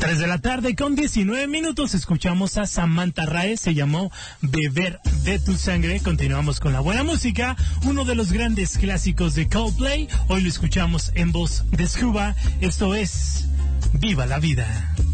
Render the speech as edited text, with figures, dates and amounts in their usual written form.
3 de la tarde con 19 minutos. Escuchamos a Samantha Rae, se llamó Beber de tu sangre. Continuamos con la buena música, uno de los grandes clásicos de Coldplay. Hoy lo escuchamos en voz de Scuba. Esto es Viva la Vida.